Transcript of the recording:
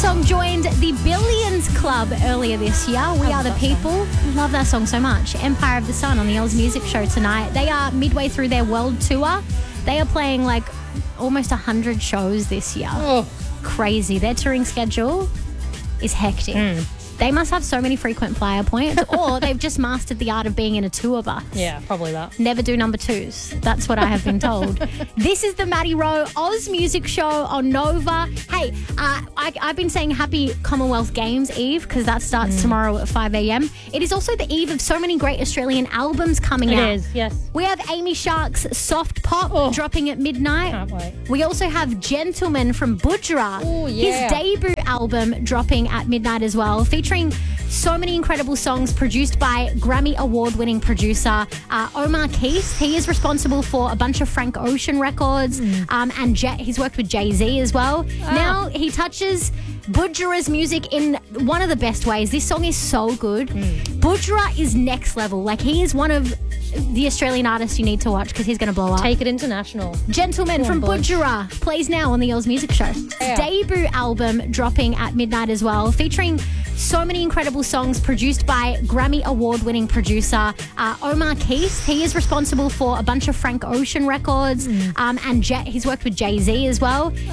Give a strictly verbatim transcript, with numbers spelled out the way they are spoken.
song joined the Billions Club earlier this year. We Are the People. Love that song so much. Empire of the Sun on the Oz Music Show tonight. They are midway through their world tour. They are playing like almost one hundred shows this year. Oh. Crazy. Their touring schedule is hectic. Mm. They must have so many frequent flyer points, or they've just mastered the art of being in a tour bus. Yeah, probably that. Never do number twos. That's what I have been told. This is the Maddie Rowe Oz Music Show on Nova. Hey, uh, I, I've been saying happy Commonwealth Games Eve because that starts mm. tomorrow at five a.m. It is also the eve of so many great Australian albums coming it out. It is, yes. We have Amy Shark's Soft Pop oh. dropping at midnight. Can't wait. We also have Gentleman from Budgerah. Oh, yeah. His debut album dropping at midnight as well, featuring so many incredible songs produced by Grammy Award-winning producer uh, Omar Keith. He is responsible for a bunch of Frank Ocean records, mm. um, and J- he's worked with Jay-Z as well. Ah. Now he touches Budgerah's music in one of the best ways. This song is so good. Mm. Budgerah is next level. Like, he is one of the Australian artists you need to watch because he's going to blow up. Take it international. Gentleman from Budgerah plays now on the Oz Music Show. Yeah. Debut album dropping at midnight as well, featuring so many incredible songs produced by Grammy Award-winning producer uh, Omar Keith. He is responsible for a bunch of Frank Ocean records, mm. um, and J- he's worked with Jay-Z as well.